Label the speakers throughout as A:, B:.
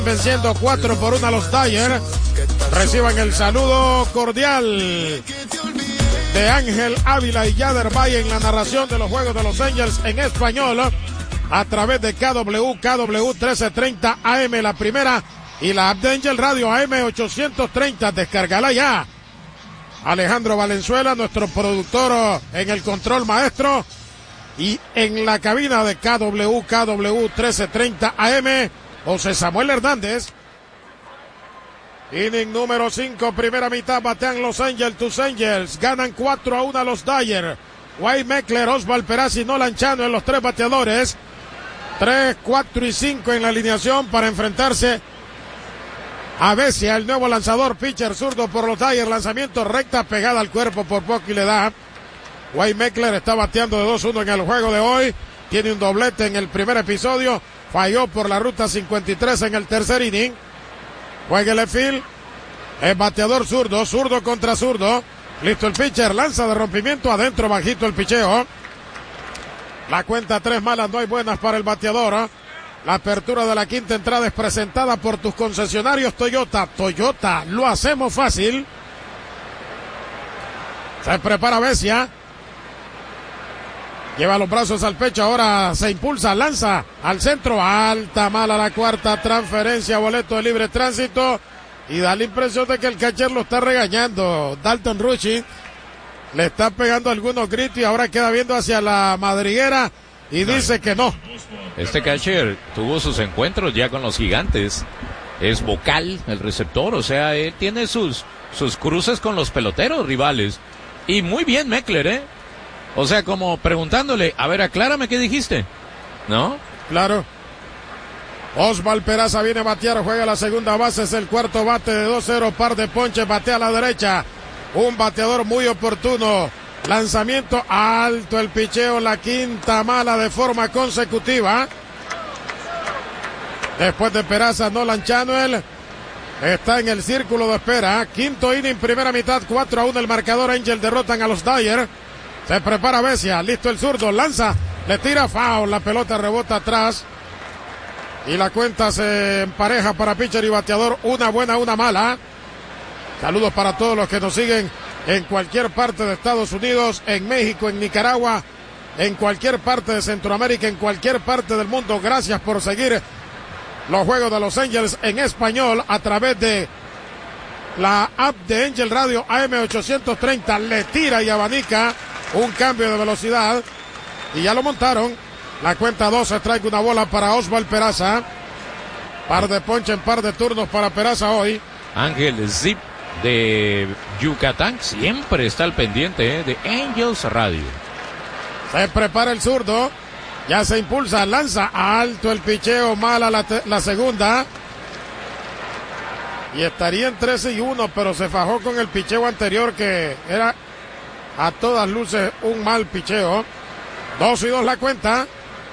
A: Venciendo 4-1 a los Dodgers. Reciban el saludo cordial de Ángel Ávila y Yader Valle en la narración de los juegos de los Angels en español a través de KW 1330 AM, la primera, y la app de Angel Radio AM 830. Descárgala ya. Alejandro Valenzuela, nuestro productor en el control maestro, y en la cabina de KW 1330 AM, José Samuel Hernández. Inning número 5, primera mitad, batean los Angels. Tus Angels ganan 4-1 a los Dodgers. Wade Meckler, Oswald Peraza y Nolan Chano en los tres bateadores. 3, 4 y 5 en la alineación para enfrentarse a Vesia, el nuevo lanzador, pitcher zurdo por los Dodgers. Lanzamiento recta pegada al cuerpo, por poco y le da. Wade Meckler está bateando de 2-1 en el juego de hoy. Tiene un doblete en el primer episodio. Falló por la ruta 53 en el tercer inning. Juega el left-field. El bateador zurdo, zurdo contra zurdo. Listo el pitcher, lanza de rompimiento, adentro bajito el picheo. La cuenta 3 malas, no hay buenas para el bateador. La apertura de la quinta entrada es presentada por tus concesionarios Toyota. Toyota, lo hacemos fácil. Se prepara Vesia. Lleva los brazos al pecho, ahora se impulsa, lanza al centro, alta, mala la cuarta, transferencia, boleto de libre tránsito, y da la impresión de que el catcher lo está regañando. Dalton Rushing le está pegando algunos gritos y ahora queda viendo hacia la madriguera y dice que no.
B: Este catcher tuvo sus encuentros ya con los Gigantes, es vocal el receptor, o sea, él tiene sus cruces con los peloteros rivales, y muy bien Meckler, O sea, como preguntándole, a ver, aclárame qué dijiste, ¿no?
A: Claro. Oswald Peraza viene a batear, juega la segunda base, es el cuarto bate de 2-0, par de ponches, batea a la derecha. Un bateador muy oportuno. Lanzamiento alto, el picheo, la quinta mala de forma consecutiva. Después de Peraza, Nolan Chanuel está en el círculo de espera. Quinto inning, primera mitad, 4-1 el marcador. Angel derrotan a los Dodgers. Se prepara Vesia, listo el zurdo, lanza, le tira foul, la pelota rebota atrás. Y la cuenta se empareja para pitcher y bateador. Una buena, una mala. Saludos para todos los que nos siguen en cualquier parte de Estados Unidos, en México, en Nicaragua, en cualquier parte de Centroamérica, en cualquier parte del mundo. Gracias por seguir los juegos de los Angels en español a través de la app de Angel Radio AM 830. Le tira y abanica, un cambio de velocidad y ya lo montaron. La cuenta 12, trae una bola para Oswald Peraza. Par de ponche en par de turnos para Peraza hoy.
B: Ángel Zip de Yucatán siempre está al pendiente de Angels Radio.
A: Se prepara el zurdo, ya se impulsa, lanza alto el picheo, mala la segunda. Y estaría en 13-1, pero se fajó con el picheo anterior, que era a todas luces un mal picheo. 2-2 la cuenta.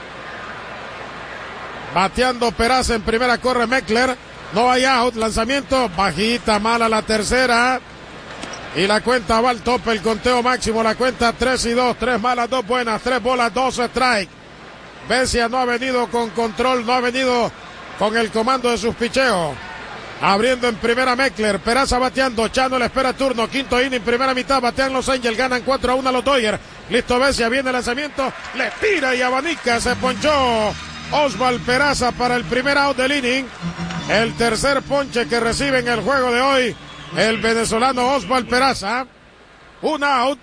A: Bateando Peraza en primera, corre Meckler. No hay out, lanzamiento, bajita, mala la tercera. Y la cuenta va al tope, el conteo máximo, la cuenta 3-2, 3 malas, 2 buenas, 3 bolas, 2 strike. Vesia no ha venido con control, no ha venido con el comando de sus picheos. Abriendo en primera Meckler, Peraza bateando, Chano le espera turno, quinto inning, primera mitad, batean los Angels, ganan 4-1 a los Dodgers. Listo Vesia, viene el lanzamiento, le tira y abanica, se ponchó Oswald Peraza para el primer out del inning. El tercer ponche que recibe en el juego de hoy el venezolano Oswald Peraza. Un out.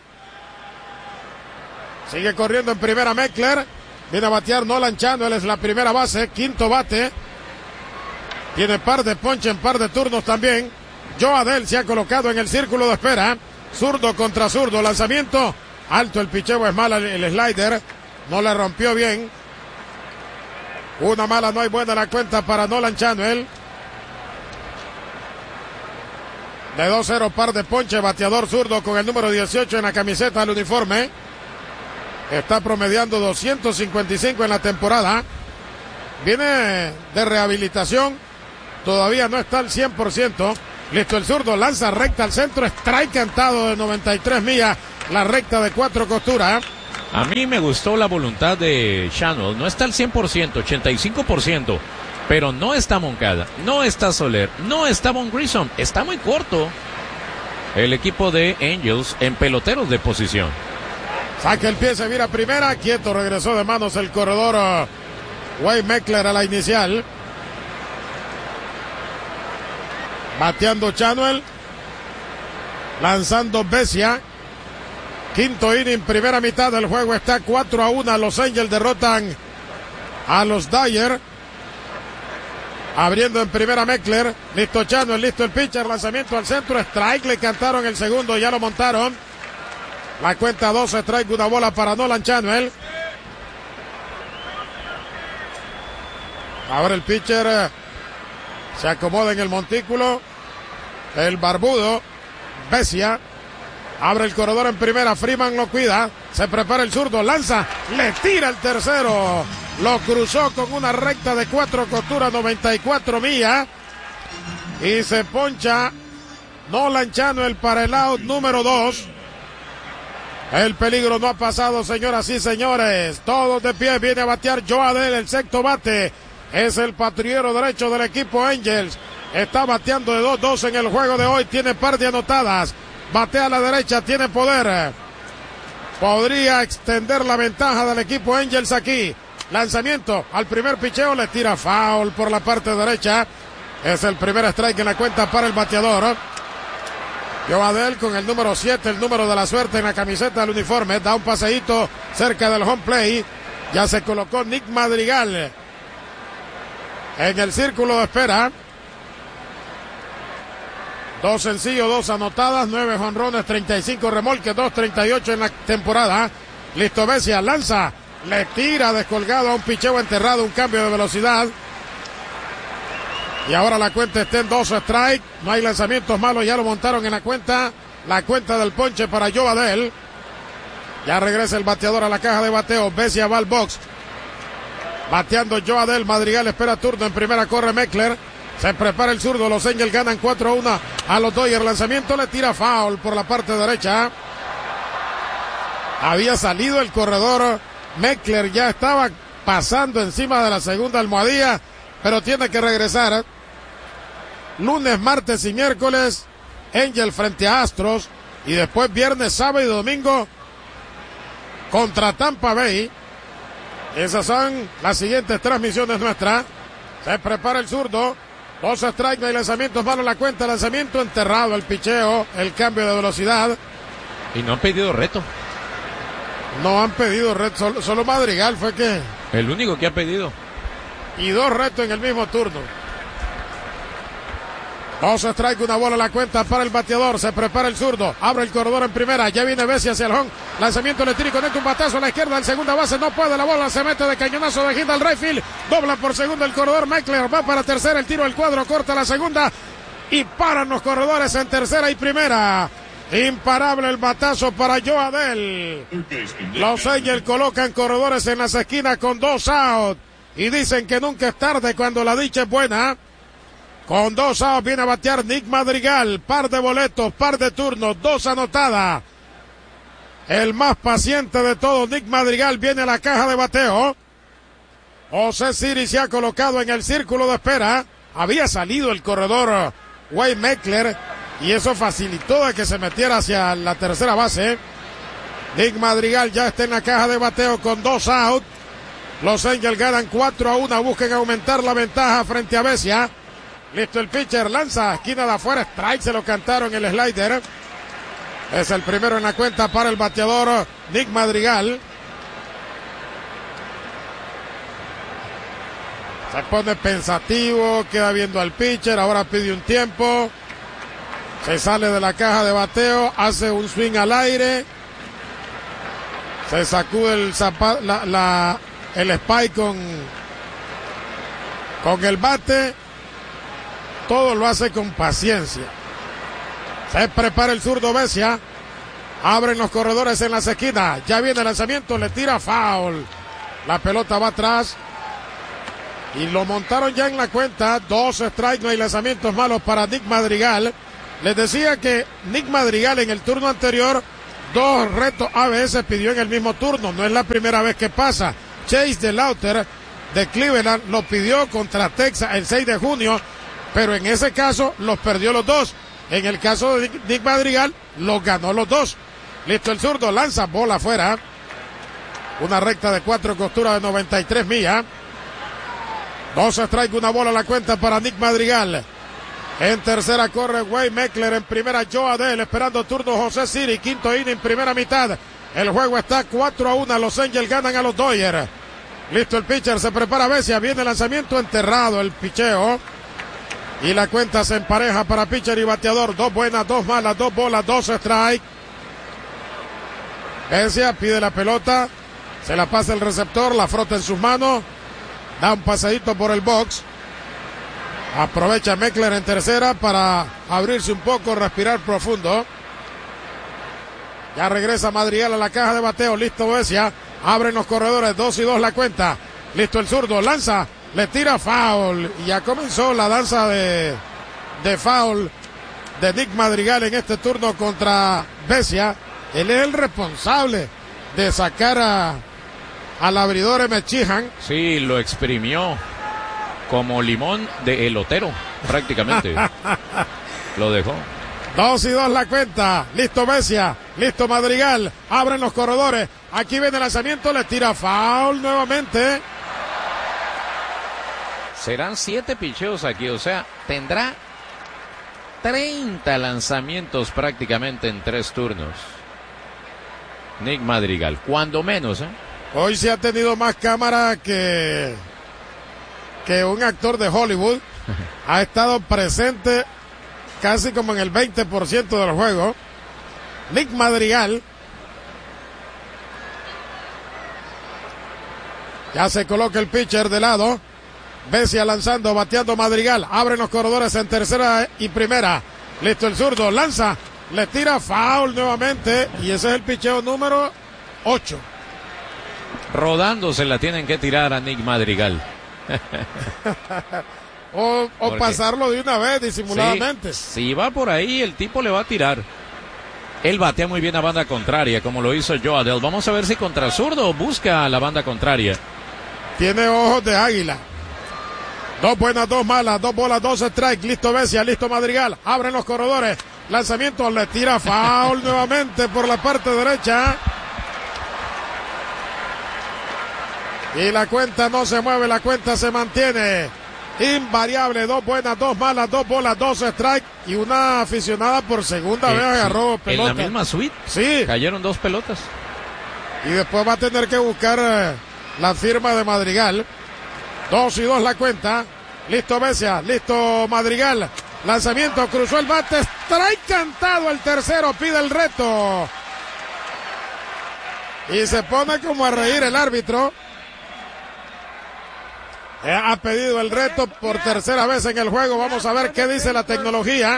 A: Sigue corriendo en primera Meckler. Viene a batear Nolan Chano, él es la primera base, quinto bate. Tiene par de ponche en par de turnos también. Joe Adell se ha colocado en el círculo de espera. Zurdo contra zurdo, lanzamiento alto, el picheo es malo, el slider no le rompió bien. Una mala, no hay buena la cuenta para Nolan Chanuel. De 2-0, par de ponche, bateador zurdo con el número 18 en la camiseta del uniforme. Está promediando 255 en la temporada. Viene de rehabilitación. Todavía no está al 100%. Listo el zurdo, lanza recta al centro. Strike cantado de 93 millas. La recta de 4 costuras.
B: A mí me gustó la voluntad de Chano, no está al 100%, 85%, Pero no está Moncada, no está Soler, no está Von Grissom. Está muy corto el equipo de Angels en peloteros de posición.
A: Saca el pie, se vira primera. Quieto, regresó de manos el corredor Wade Meckler a la inicial. Bateando Chanuel. Lanzando Vesia. Quinto inning, primera mitad del juego. Está 4-1. Los Angels derrotan a los Dyer. Abriendo en primera Meckler. Listo Chanuel, listo el pitcher. Lanzamiento al centro. Strike, le cantaron el segundo. Ya lo montaron. La cuenta 2, strike, una bola para Nolan Chanuel. Ahora el pitcher se acomoda en el montículo. El barbudo, Vesia. Abre el corredor en primera. Freeman lo cuida. Se prepara el zurdo. Lanza. Le tira el tercero. Lo cruzó con una recta de 4 costuras, 94 millas. Y se poncha Nolan Chanuel para el out número 2. El peligro no ha pasado, señoras y señores. Todos de pie. Viene a batear Joe Adell, el sexto bate. Es el patrullero derecho del equipo Angels. Está bateando de 2-2 en el juego de hoy. Tiene par de anotadas. Batea a la derecha, tiene poder. Podría extender la ventaja del equipo Angels aquí. Lanzamiento al primer picheo. Le tira foul por la parte derecha. Es el primer strike en la cuenta para el bateador. Joe Adell con el número 7, el número de la suerte en la camiseta del uniforme. Da un paseíto cerca del home play. Ya se colocó Nick Madrigal en el círculo de espera. 2 sencillos, 2 anotadas, 9 jonrones, 35 remolques, 2.38 en la temporada. Listo Vesia, lanza, le tira descolgado a un picheo enterrado, un cambio de velocidad. Y ahora la cuenta está en 2 strike. No hay lanzamientos malos, ya lo montaron en la cuenta. La cuenta del ponche para Joe Adell. Ya regresa el bateador a la caja de bateo. Vesia va al box. Bateando Joe Adell. Madrigal espera turno. En primera corre Meckler. Se prepara el zurdo. Los Angels ganan 4-1 a los Dodgers. Lanzamiento, le tira foul por la parte derecha. Había salido el corredor. Meckler ya estaba pasando encima de la segunda almohadilla, pero tiene que regresar. Lunes, martes y miércoles, Angel frente a Astros. Y después viernes, sábado y domingo contra Tampa Bay. Esas son las siguientes transmisiones nuestras. Se prepara el zurdo. 2 strikes, no hay lanzamientos malos en la cuenta. Lanzamiento enterrado, el picheo, el cambio de velocidad.
B: Y no han pedido reto.
A: No han pedido reto. Solo Madrigal fue que...
B: El único que ha pedido.
A: Y 2 retos en el mismo turno. 2 strike, una bola en la cuenta para el bateador. Se prepara el zurdo. Abre el corredor en primera. Ya viene Vesia hacia el home. Lanzamiento eléctrico, conecta un batazo a la izquierda. El segunda base no puede. La bola se mete de cañonazo de gira al right field. Dobla por segunda el corredor. Meckler va para tercera. El tiro del cuadro corta la segunda. Y paran los corredores en tercera y primera. Imparable el batazo para Joe Adell. Los Angels colocan corredores en las esquinas con 2 outs. Y dicen que nunca es tarde cuando la dicha es buena. Con 2 outs viene a batear Nick Madrigal. Par de boletos, par de turnos, 2 anotadas. El más paciente de todos, Nick Madrigal, viene a la caja de bateo. José Siri se ha colocado en el círculo de espera. Había salido el corredor Wade Meckler y eso facilitó de que se metiera hacia la tercera base. Nick Madrigal ya está en la caja de bateo con 2 outs. Los Angels ganan 4-1. Busquen aumentar la ventaja frente a Vesia. Listo el pitcher, lanza, esquina de afuera, strike, se lo cantaron el slider. Es el primero en la cuenta para el bateador Nick Madrigal. Se pone pensativo, queda viendo al pitcher, ahora pide un tiempo. Se sale de la caja de bateo, hace un swing al aire. Se sacude el spike con el bate. Todo lo hace con paciencia. Se prepara el zurdo Vesia. Abren los corredores en las esquinas. Ya viene el lanzamiento, le tira foul. La pelota va atrás. Y lo montaron ya en la cuenta. 2 strikes, no hay lanzamientos malos para Nick Madrigal. Les decía que Nick Madrigal en el turno anterior, 2 retos ABS pidió en el mismo turno. No es la primera vez que pasa. Chase DeLauter de Cleveland, lo pidió contra Texas el 6 de junio, pero en ese caso los perdió los dos. En el caso de Nick Madrigal, los ganó los dos. Listo el zurdo, lanza, bola afuera. Una recta de 4 costuras de 93 millas. 2 strike, una bola a la cuenta para Nick Madrigal. En tercera corre Wade Meckler, en primera Joe Adell, esperando turno José Siri, quinto inning, primera mitad. El juego está 4-1, los Angels ganan a los Dodgers. Listo el pitcher, se prepara Vesia, viene el lanzamiento, enterrado el picheo. Y la cuenta se empareja para pitcher y bateador. 2 buenas, 2 malas, 2 bolas, 2 strike. Vesia pide la pelota, se la pasa el receptor, la frota en sus manos, da un pasadito por el box. Aprovecha Meckler en tercera para abrirse un poco, respirar profundo. Ya regresa Madrigal a la caja de bateo, listo Vesia, abren los corredores, 2-2 la cuenta. Listo el zurdo, lanza, le tira foul, y ya comenzó la danza de foul de Nick Madrigal en este turno contra Vesia. Él es el responsable de sacar al abridor Emmett Sheehan.
B: Sí, lo exprimió como limón de elotero, prácticamente. Lo dejó.
A: 2-2 la cuenta. Listo Vesia, listo Madrigal. Abren los corredores. Aquí viene el lanzamiento, le tira foul nuevamente.
B: Serán 7 picheos aquí, o sea, tendrá 30 lanzamientos prácticamente en 3 turnos. Nick Madrigal, cuando menos, ¿eh?
A: Hoy se ha tenido más cámara que un actor de Hollywood. Ha estado presente casi como en el 20% del juego. Nick Madrigal. Ya se coloca el pitcher de lado. Vesia lanzando, bateando Madrigal. Abren los corredores en tercera y primera. Listo el zurdo, lanza, le tira foul nuevamente. Y ese es el picheo número 8.
B: Rodando se la tienen que tirar a Nick Madrigal.
A: o pasarlo de una vez disimuladamente.
B: Si va por ahí, el tipo le va a tirar. Él batea muy bien a banda contraria, como lo hizo Joe Adell. Vamos a ver si contra zurdo busca a la banda contraria.
A: Tiene ojos de águila. 2 buenas, 2 malas, 2 bolas, 2 strikes. Listo Vesia, listo Madrigal. Abren los corredores. Lanzamiento, le tira foul nuevamente por la parte derecha. Y la cuenta no se mueve, la cuenta se mantiene invariable. 2 buenas, 2 malas, 2 bolas, 2 strikes. Y una aficionada por segunda vez agarró pelota.
B: En la misma suite.
A: Sí.
B: Cayeron 2 pelotas.
A: Y después va a tener que buscar la firma de Madrigal. 2-2 la cuenta. Listo Vesia, listo Madrigal. Lanzamiento, cruzó el bate. Strike cantado el tercero, pide el reto. Y se pone como a reír el árbitro. Ha pedido el reto por tercera vez en el juego. Vamos a ver qué dice la tecnología.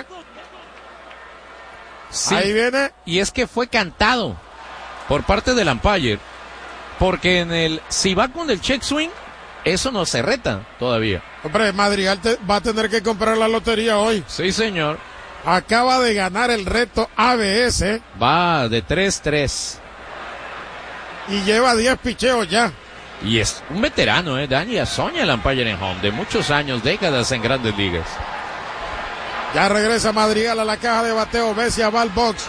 B: Sí,
A: ahí viene.
B: Y es que fue cantado por parte del umpire. Porque si va con el check swing, eso no se reta todavía.
A: Hombre, Madrigal va a tener que comprar la lotería hoy.
B: Sí, señor.
A: Acaba de ganar el reto ABS.
B: Va de 3-3.
A: Y lleva 10 picheos ya.
B: Y es un veterano, Dani Azoña, el umpire en home, de muchos años, décadas en grandes ligas.
A: Ya regresa Madrigal a la caja de bateo. Vesia va al box.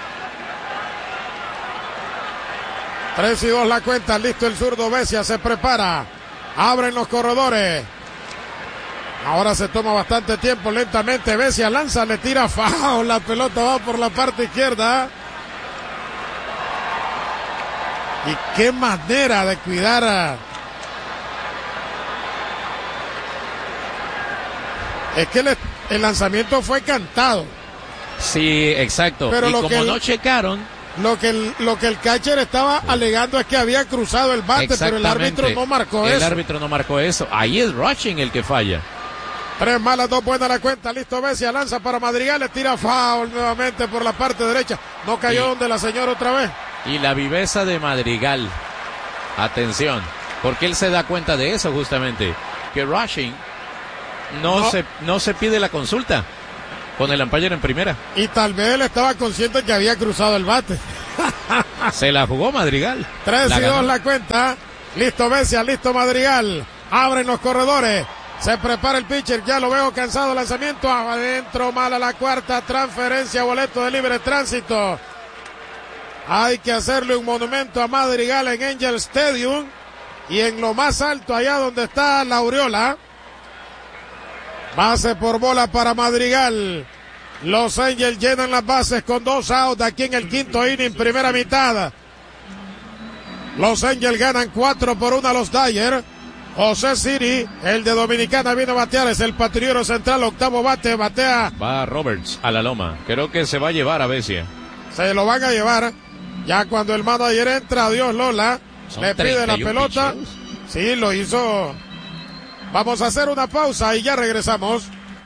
A: 3-2 la cuenta. Listo el zurdo Vesia, se prepara. Abren los corredores. Ahora se toma bastante tiempo, lentamente. Vesia lanza, le tira foul. La pelota va por la parte izquierda. Y qué manera de cuidar Es que el lanzamiento fue cantado.
B: Sí, exacto.
A: Pero
B: y como no checaron...
A: Lo que el catcher estaba alegando es que había cruzado el bate, pero el árbitro no marcó eso.
B: El árbitro no marcó eso. Ahí es Rushing el que falla.
A: 3 malas, 2 buenas la cuenta. Listo Vesia, lanza para Madrigal, le tira foul nuevamente por la parte derecha. No cayó donde la señora otra vez.
B: Y la viveza de Madrigal. Atención, porque él se da cuenta de eso justamente. Que Rushing no se pide la consulta con el umpire en primera.
A: Y tal vez él estaba consciente que había cruzado el bate.
B: Se la jugó Madrigal.
A: 3-2 la cuenta. Listo Vesia, listo Madrigal. Abren los corredores. Se prepara el pitcher, ya lo veo cansado, lanzamiento adentro, mala la cuarta, transferencia, boleto de libre tránsito. Hay que hacerle un monumento a Madrigal en Angel Stadium y en lo más alto, allá donde está la aureola. Base por bola para Madrigal. Los Angels llenan las bases con 2 outs aquí en el quinto inning, primera mitad. Los Angels ganan 4-1 a los Dodgers. José Siri, el de Dominicana, viene a batear, es el patrullero central, octavo bate, batea.
B: Va Roberts a la loma, creo que se va a llevar a Vesia.
A: Se lo van a llevar, ya cuando el manager entra, adiós Lola, le pide la pelota.
B: Picheos.
A: Sí, lo hizo. Vamos a hacer una pausa y ya regresamos.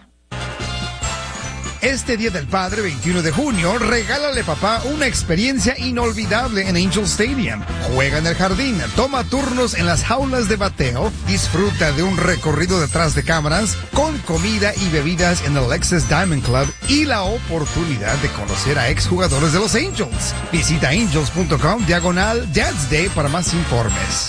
C: Este Día del Padre, 21 de junio, regálale papá una experiencia inolvidable en Angel Stadium. Juega en el jardín, toma turnos en las jaulas de bateo, disfruta de un recorrido detrás de cámaras, con comida y bebidas en el Lexus Diamond Club y la oportunidad de conocer a exjugadores de los Angels. Visita angels.com/Dad's Day para más informes.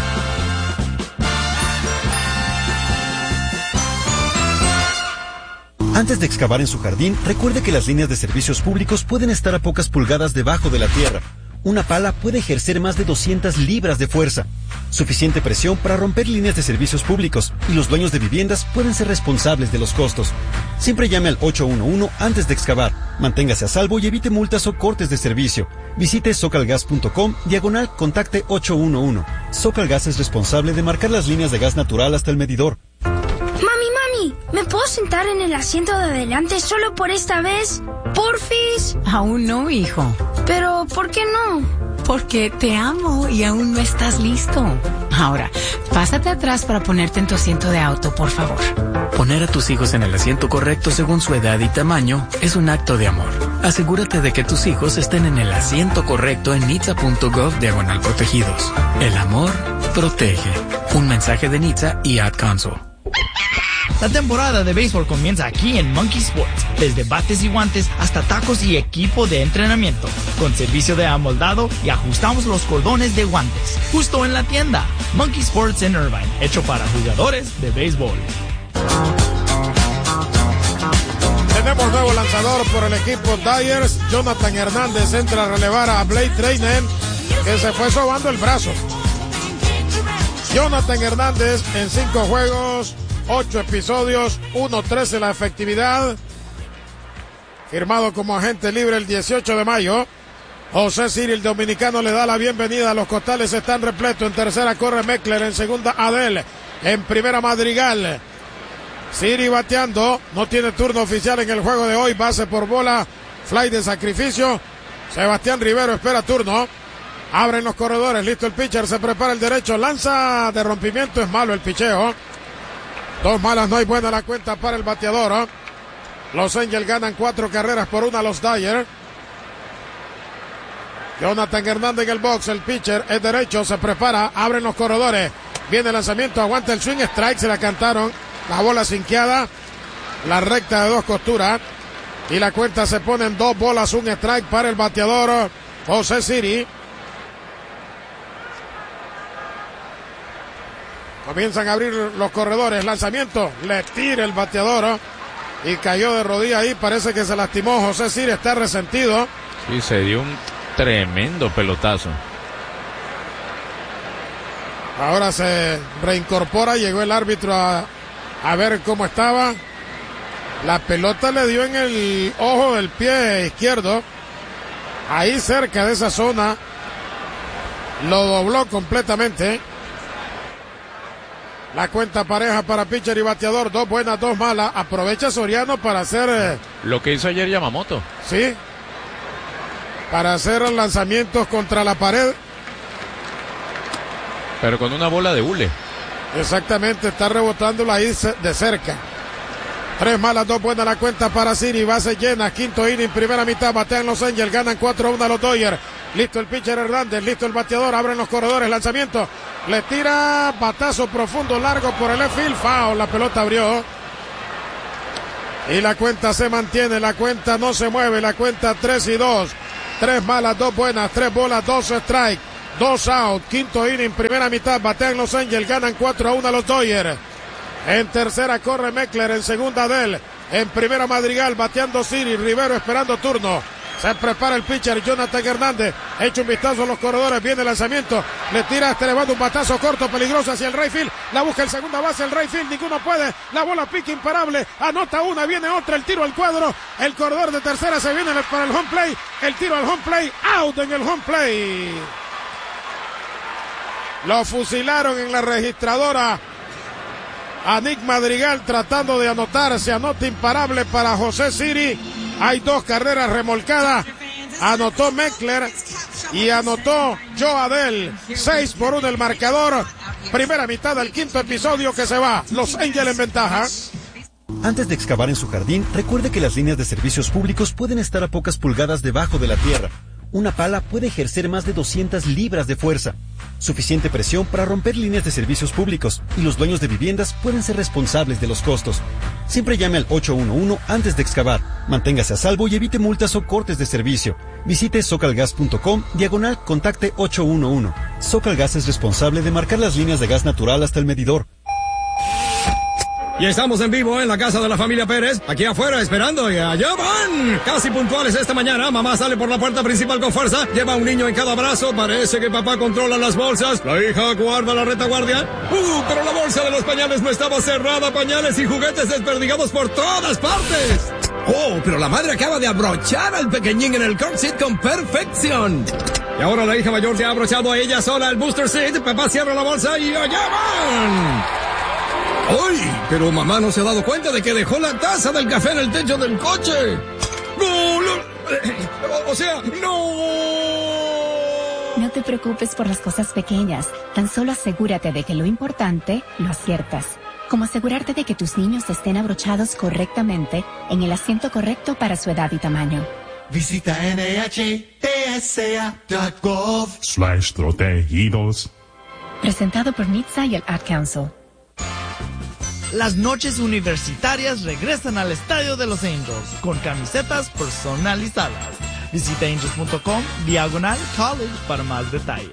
D: Antes de excavar en su jardín, recuerde que las líneas de servicios públicos pueden estar a pocas pulgadas debajo de la tierra. Una pala puede ejercer más de 200 libras de fuerza. Suficiente presión para romper líneas de servicios públicos, y los dueños de viviendas pueden ser responsables de los costos. Siempre llame al 811 antes de excavar. Manténgase a salvo y evite multas o cortes de servicio. Visite socalgas.com/contacte 811. Socalgas es responsable de marcar las líneas de gas natural hasta el medidor.
E: Mami, ¿me puedo sentar en el asiento de adelante solo por esta vez? ¿Porfis?
F: Aún no, hijo.
E: Pero, ¿por qué no?
F: Porque te amo y aún no estás listo. Ahora, pásate atrás para ponerte en tu asiento de auto, por favor.
G: Poner a tus hijos en el asiento correcto según su edad y tamaño es un acto de amor. Asegúrate de que tus hijos estén en el asiento correcto en nitsa.gov/protegidos. El amor protege. Un mensaje de Nitsa y Ad Council.
H: La temporada de béisbol comienza aquí en Monkey Sports, desde bates y guantes hasta tacos y equipo de entrenamiento, con servicio de amoldado y ajustamos los cordones de guantes, justo en la tienda. Monkey Sports en Irvine, hecho para jugadores de béisbol.
A: Tenemos nuevo lanzador por el equipo Dodgers. Jonathan Hernández entra a relevar a Blake Treinen, que se fue sobando el brazo. Jonathan Hernández en 5 juegos, 8 episodios, 1.13 la efectividad. Firmado como agente libre el 18 de mayo. José Siri, el dominicano, le da la bienvenida. Los costales están repletos. En tercera corre Meckler, en segunda Adel, en primera Madrigal. Siri bateando, no tiene turno oficial en el juego de hoy. Base por bola, fly de sacrificio. Sebastián Rivero espera turno. Abren los corredores, listo el pitcher, se prepara el derecho, lanza de rompimiento, es malo el picheo. 2 malas, no hay buena la cuenta para el bateador. Los Angels ganan 4 carreras por 1 a los Dodgers. Jonathan Hernández en el box, el pitcher es derecho, se prepara, abren los corredores. Viene el lanzamiento, aguanta el swing, strike, se la cantaron. La bola sinqueada, la recta de 2 costuras. Y la cuenta se pone en 2 bolas, 1 strike para el bateador José Siri. Comienzan a abrir los corredores, lanzamiento, le tira el bateador y cayó de rodilla ahí, parece que se lastimó. José Siri está resentido.
B: Sí, se dio un tremendo pelotazo.
A: Ahora se reincorpora, llegó el árbitro a ver cómo estaba. La pelota le dio en el ojo del pie izquierdo, ahí cerca de esa zona, lo dobló completamente. La cuenta pareja para pitcher y bateador, 2 buenas, 2 malas. Aprovecha Soriano para hacer...
B: Lo que hizo ayer Yamamoto.
A: Sí. Para hacer lanzamientos contra la pared.
B: Pero con una bola de hule.
A: Exactamente, está rebotándola ahí de cerca. 3 malas, 2 buenas la cuenta para Siri. Base llena, quinto inning, primera mitad. Batean los Angels, ganan 4-1 a los Dodgers. Listo el pitcher Hernández, listo el bateador, abren los corredores, lanzamiento. Le tira batazo profundo, largo por el left field, foul, la pelota abrió. Y la cuenta se mantiene, la cuenta no se mueve, la cuenta 3-2. 3 malas, 2 buenas, 3 bolas, 2 strike. 2 out, quinto inning, primera mitad, batean los Angels, ganan 4-1 a los Dodgers. En tercera corre Meckler, en segunda Adel, en primera Madrigal, bateando Siri, Rivero esperando turno. Se prepara el pitcher Jonathan Hernández, echa un vistazo a los corredores, viene el lanzamiento, le tira elevando un batazo corto, peligroso hacia el right field, la busca el segunda base, el right field, ninguno puede, la bola pica imparable, anota una, viene otra, el tiro al cuadro, el corredor de tercera se viene para el home play, el tiro al home play, out en el home play. Lo fusilaron en la registradora a Nick Madrigal tratando de anotar, se anota imparable para José Siri. Hay 2 carreras remolcadas, anotó Meckler y anotó Joe Adell, 6-1 el marcador, primera mitad del quinto episodio que se va, los Angels en ventaja.
D: Antes de excavar en su jardín, recuerde que las líneas de servicios públicos pueden estar a pocas pulgadas debajo de la tierra. Una pala puede ejercer más de 200 libras de fuerza, suficiente presión para romper líneas de servicios públicos, y los dueños de viviendas pueden ser responsables de los costos. Siempre llame al 811 antes de excavar. Manténgase a salvo y evite multas o cortes de servicio. Visite socalgas.com/contacte 811. Socalgas es responsable de marcar las líneas de gas natural hasta el medidor.
I: Y estamos en vivo en la casa de la familia Pérez, aquí afuera esperando, y allá van. Casi puntuales esta mañana, mamá sale por la puerta principal con fuerza, lleva un niño en cada brazo, parece que papá controla las bolsas, la hija guarda la retaguardia. Pero la bolsa de los pañales no estaba cerrada, pañales y juguetes desperdigados por todas partes. Pero la madre acaba de abrochar al pequeñín en el car seat con perfección. Y ahora la hija mayor le ha abrochado a ella sola el booster seat, papá cierra la bolsa y allá van. ¡Ay! Pero mamá no se ha dado cuenta de que dejó la taza del café en el techo del coche. ¡No! O sea, ¡no!
J: No te preocupes por las cosas pequeñas. Tan solo asegúrate de que lo importante lo aciertas. Como asegurarte de que tus niños estén abrochados correctamente en el asiento correcto para su edad y tamaño.
K: Visita NHTSA.gov/protegidos.
J: Presentado por NHTSA y el Ad Council.
H: Las noches universitarias regresan al Estadio de los Angels con camisetas personalizadas. Visita angels.com/college para más detalles.